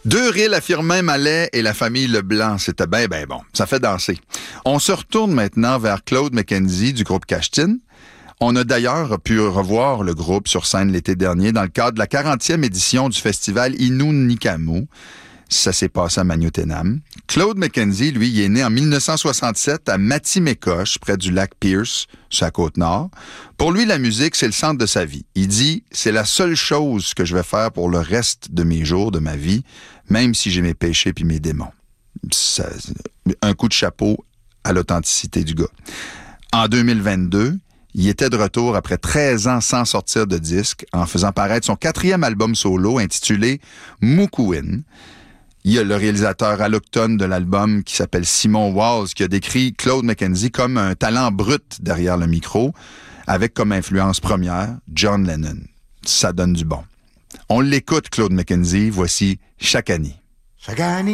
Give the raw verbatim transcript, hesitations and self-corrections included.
Deux rilles à Firmin Mallet et la famille Leblanc, c'était bien, bien bon. Ça fait danser. On se retourne maintenant vers Claude McKenzie du groupe Cachetine. On a d'ailleurs pu revoir le groupe sur scène l'été dernier dans le cadre de la quarantième édition du festival Innu-Nikamu. Ça s'est passé à Magnotenam. Claude McKenzie, lui, il est né en dix-neuf cent soixante-sept à Matimekos, près du lac Pierce, sur la Côte-Nord. Pour lui, la musique, c'est le centre de sa vie. Il dit, c'est la seule chose que je vais faire pour le reste de mes jours, de ma vie, même si j'ai mes péchés puis mes démons. Ça, un coup de chapeau à l'authenticité du gars. En deux mille vingt-deux, il était de retour après treize ans sans sortir de disque, en faisant paraître son quatrième album solo intitulé Mukuin. Il y a le réalisateur alloctone de l'album qui s'appelle Simon Walls qui a décrit Claude McKenzie comme un talent brut derrière le micro, avec comme influence première John Lennon. Ça donne du bon. On l'écoute, Claude McKenzie. Voici Chaque année. Chaque année.